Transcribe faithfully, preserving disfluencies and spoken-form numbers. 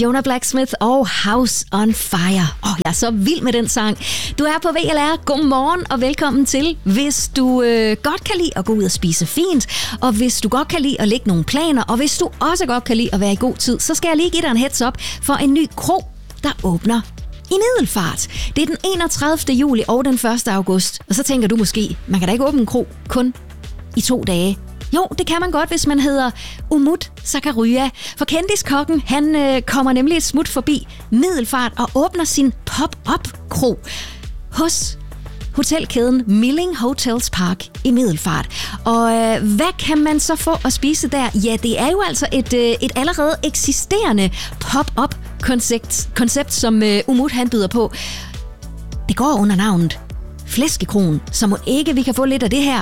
Jonah Blacksmith og House on Fire. Åh, oh, jeg er så vild med den sang. Du er på V L R. Godmorgen og velkommen til. Hvis du øh, godt kan lide at gå ud og spise fint, og hvis du godt kan lide at lægge nogle planer, og hvis du også godt kan lide at være i god tid, så skal jeg lige give dig en heads up for en ny krog, der åbner i Middelfart. Det er den enogtredivte juli og den første august. Og så tænker du måske, man kan da ikke åbne en krog kun i to dage. Jo, det kan man godt, hvis man hedder Umut Zakaria. For kendiskokken, han øh, kommer nemlig et smut forbi Middelfart og åbner sin pop-up-krog hos hotelkæden Milling Hotels Park i Middelfart. Og øh, hvad kan man så få at spise der? Ja, det er jo altså et, øh, et allerede eksisterende pop-up-koncept, koncept, som øh, Umut han byder på. Det går under navnet Flæskekrogen, så må ikke vi kan få lidt af det her